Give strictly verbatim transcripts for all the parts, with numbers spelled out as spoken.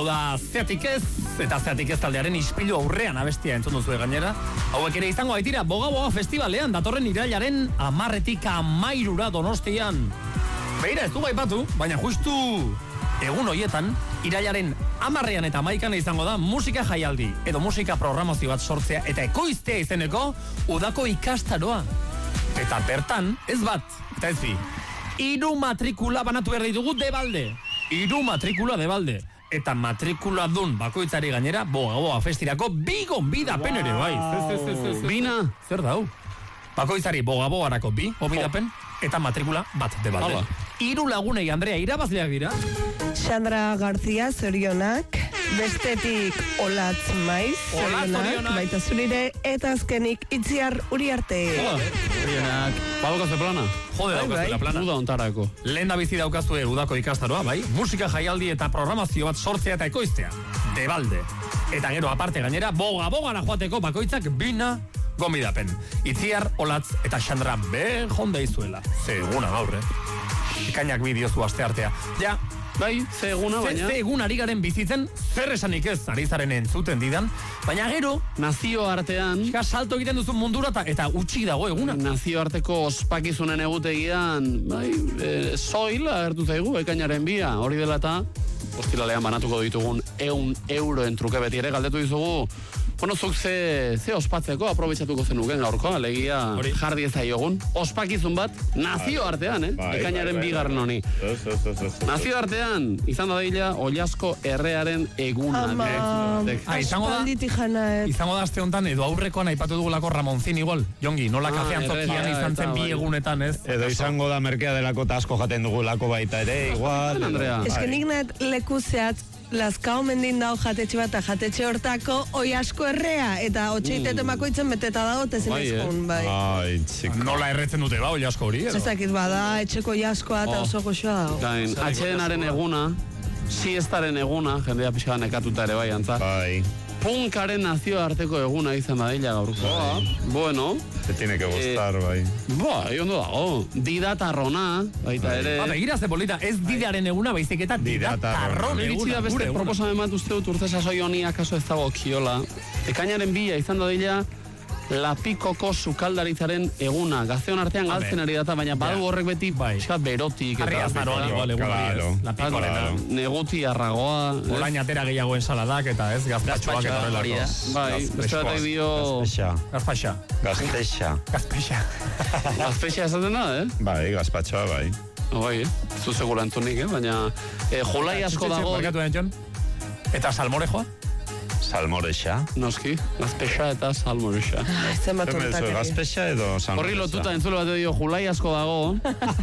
Hau da, zeatik ez, eta zeatik ez taldearen ispilu aurrean abestia entzun duzu gainera. Hauek ere izango baitira, Boga Boga festivalean, datorren irailaren amarretik amairura Donostian. Beira, ez du gaipatu, baina justu egun hoietan, irailaren amarrean eta amaikan izango da musika jaialdi, edo musika programazio bat sortzea, eta ekoiztea izeneko udako ikastaroa. Eta bertan, ez bat, eta ez bi, hiru matrikula banatu behar ditugu debalde. Hiru matrikula debalde. Eta matrikula dun bakoitzari gainera, Boga Boga festirako bi gonbidapen ere bai. Bina, zer dau? Bakoitzari Boga Bogarako bi gonbidapen, eta matrikula bat debalde. Hiru lagunei Andrea irabazleak dira. Sandra García, zorionak. Bestetik Olatz Maiz, zorionak. Baita zurire, eta azkenik Itziar Uriarte. Zorionak. Badaukazu plana? Jode daukazu la plana. Uda ontarako. Lehen da bizi daukazue udako ikastaroa, bai? Musika jaialdi eta programazio bat sortzea eta ekoiztea. Debalde. Eta gero aparte gainera, Boga Bogara joateko bakoitzak bina gonbidapen. Itziar, Olatz eta Sandra be jonda izuela. Ze eguna gaur, eh? Ekainak bidiozu aste artea. Ja, bai, ze eguna, baina... Ze egun ari garen bizitzen, zer esanik ez, ari zaren entzuten didan, baina gero... Nazio artean... Ika salto egiten duzun mundura eta utxik dago eguna. Nazio arteko ospakizunen egutegian, bai, e, soil agertu zaigu, ekainaren bia, hori dela eta... Ostiralean banatuko ditugun eun euroen truke beti ere galdetu dizugu. Bueno, zuk ze, ze ospatzeko aprobetxatuko zenuken gaurko, alegia jardi ez aiogun. Ospakizun bat, nazio artean, eh? Bai, ekainaren bai, bigarren honi. Nazio artean, izan da daila, Ollasko errearen eguna. Ama, aspalditi jana, eh? Izango da aste honetan, edo aurrekoan aipatu dugulako Ramonzin igual. Jongi, nola ah, kafean zokian izan zen bi egunetan, ez? Edo izango da merkea delako eta asko jaten dugulako baita ere, igual. Ez que nik net leku zehatz, Lazkao mendin dao jatetxe bat, jatetxe hortako Ollasko errea, eta otxeiteten bakoitzen beteta dago tezen izkun, bai. Ai, txiko. Nola erretzen dute ba, Ollasko hori, edo? Ezakit bada, etxeko Ollaskoa eta oso goxoa dago. Gain, atxedenaren eguna, siestaren eguna, jendea pixka nekatuta ere bai, antza. Bai. Punkaren nazio arteko eguna izan da dela gaurko. Bueno. Te tiene que gustar, bai. Bai, ondo dago. Didatarrona, baita ere. Ba, begira ze polita, ez didearen eguna, baizik eta didatarrona. Iritsi da beste proposamen bat uste dut urte sasoi honi akaso ez dago kiola. Ekainaren bila izan da dela Lapikoko sukaldaritzaren eguna. Gazteon artean galtzen ari data, baina badu horrek beti pixkat berotik. Harri azaroan igual eguna. Lapikoarena. Neguti arragoa. Olain atera gehiago ensaladak eta ez gazpatxoak eta horrelako. Bai, beste batek dio... Gazpaxa. Gazpexa. Gazpexa. Gazpexa esaten da, eh? Bai, gazpatxoa, bai. Bai, eh? Zu segura entunik, eh? Baina jolai asko dago... Eta salmorejoa? Salmorexa. Noski, gazpexa eta salmorexa. Zer matuntak egin. Gazpexa edo salmorexa. Horri lotuta entzule bat dio, julai asko dago.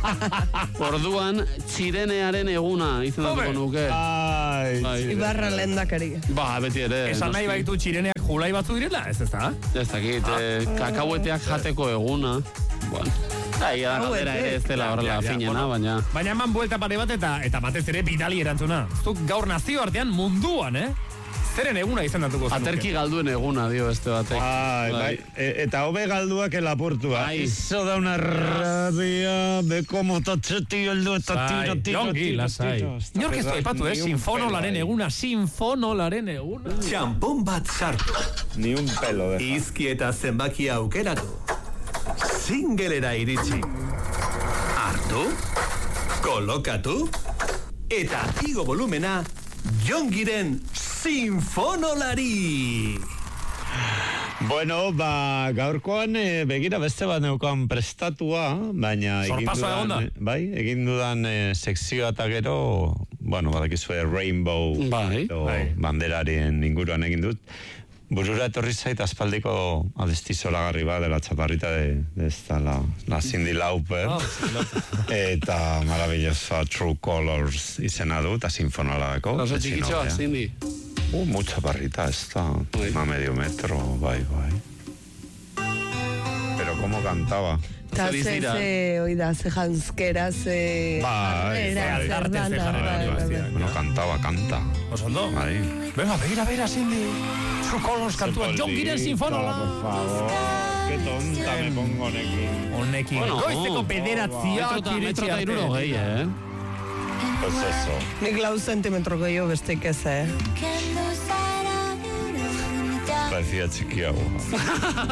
Orduan, txirenearen eguna izendatuko nuke. Ai, Ibarra lehendakari. Ba, beti ere. Esan nahi baitu txireneak julai batzu direla, ez ez da? Ez dakit, kakaueteak jateko eguna. Bueno. Aia da galdera ere ez dela horrela finena, baina... Baina eman buelta pare bat eta eta batez ere bidali erantzuna. Zuk gaur nazio artean munduan, eh? Zeren eguna izendatuko zenuke. Aterki galduen eguna, dio beste batek. Ai, bai. Eta hobe galduak elaportua. Izo da una rabia de como totxetio eldu eta tiro, tiro, Jongi, lasai. Inork ez du aipatu, eh? Sinfonolaren eguna, sinfonolaren eguna. Txampon bat sartu. Ni un pelo deja. Izki eta zenbaki aukeratu. Singelera iritsi. Hartu, kolokatu, eta igo volumena Jongiren sinfonolari. Bueno, ba, gaurkoan e, begira beste bat neukan prestatua, baina egin dudan, bai, egin dudan e, sekzioa eta gero, bueno, badakizue Rainbow bai, bai. Banderaren inguruan egin dut. Burura etorri zait aspaldiko abesti zoragarri bat dela chaparrita de, de esta, la, la Cyndi Lauper. Oh, eta maravillosa True Colors izena du, eta sinfonoladako. Oso txikitxoa, Cyndi. Uh, muy chaparrita esta, a medio metro, bai, bai. Pero como cantaba. Eta ze, ze, oida, ze janskera, ze... Bai, bueno, cantaba, canta. Osondo? Bai. Venga, begira, begira, Cyndi. True Colors kantua, Jongiren sinfonola. Por favor, qué tonta me pongo honekin. Honekin, goizeko bederatziak iritsi arte. Metro eta iruro gehi, eh? Pues eso. Nik lau zentimetro gehiago bestik ez, eh? Parecía txikiago.